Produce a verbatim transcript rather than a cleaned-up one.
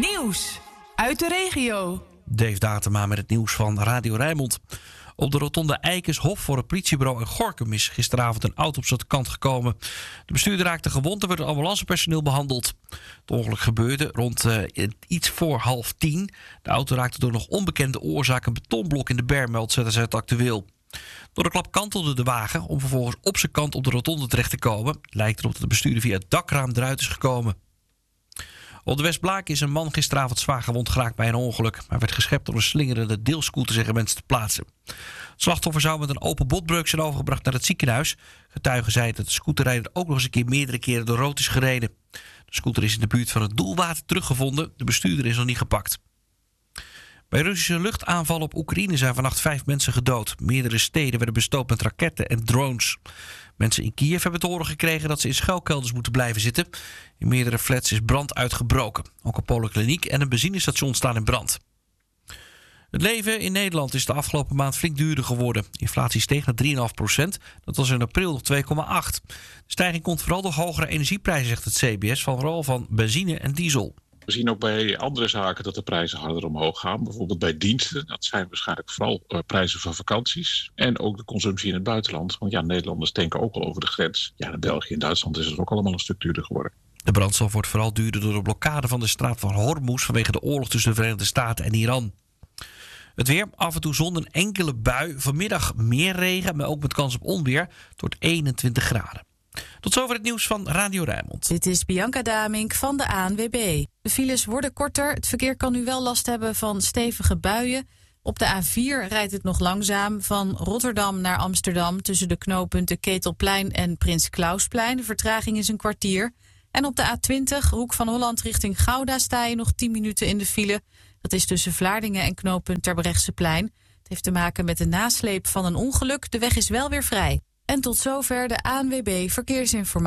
Nieuws uit de regio. Dave Datema met het nieuws van Radio Rijnmond. Op de rotonde Eikershof voor het politiebureau in Gorinchem is gisteravond een auto op zijn kant gekomen. De bestuurder raakte gewond en werd door ambulancepersoneel behandeld. Het ongeluk gebeurde rond uh, iets voor half tien. De auto raakte door nog onbekende oorzaak een betonblok in de berm, meldt Z Z het Actueel. Door de klap kantelde de wagen om vervolgens op zijn kant op de rotonde terecht te komen. Het lijkt erop dat de bestuurder via het dakraam eruit is gekomen. Op de Westblaak is een man gisteravond zwaar gewond geraakt bij een ongeluk. Hij werd geschept door een slingerende deelscooter, zeggen mensen te plaatsen. Het slachtoffer zou met een open botbreuk zijn overgebracht naar het ziekenhuis. Getuigen zeiden dat de scooterrijder ook nog eens een keer meerdere keren door rood is gereden. De scooter is in de buurt van het Doelwater teruggevonden. De bestuurder is nog niet gepakt. Bij Russische luchtaanvallen op Oekraïne zijn vannacht vijf mensen gedood. Meerdere steden werden bestookt met raketten en drones. Mensen in Kiev hebben te horen gekregen dat ze in schuilkelders moeten blijven zitten. In meerdere flats is brand uitgebroken. Ook een polykliniek en een benzinestation staan in brand. Het leven in Nederland is de afgelopen maand flink duurder geworden. Inflatie steeg naar drie komma vijf procent. Dat was in april nog twee komma acht. De stijging komt vooral door hogere energieprijzen, zegt het C B S, vooral van benzine en diesel. We zien ook bij andere zaken dat de prijzen harder omhoog gaan. Bijvoorbeeld bij diensten. Dat zijn waarschijnlijk vooral uh, prijzen van vakanties. En ook de consumptie in het buitenland. Want ja, Nederlanders denken ook al over de grens. Ja, in België en Duitsland is het ook allemaal een stuk duurder geworden. De brandstof wordt vooral duurder door de blokkade van de straat van Hormuz vanwege de oorlog tussen de Verenigde Staten en Iran. Het weer, af en toe zon, een enkele bui. Vanmiddag meer regen, maar ook met kans op onweer. Tot eenentwintig graden. Tot zover het nieuws van Radio Rijnmond. Dit is Bianca Damink van de A N W B. De files worden korter. Het verkeer kan nu wel last hebben van stevige buien. Op de A vier rijdt het nog langzaam van Rotterdam naar Amsterdam tussen de knooppunten Ketelplein en Prins Klausplein. De vertraging is een kwartier. En op de A twintig, Hoek van Holland richting Gouda, sta je nog tien minuten in de file. Dat is tussen Vlaardingen en knooppunt Terbrechtseplein. Het heeft te maken met de nasleep van een ongeluk. De weg is wel weer vrij. En tot zover de A N W B Verkeersinformatie.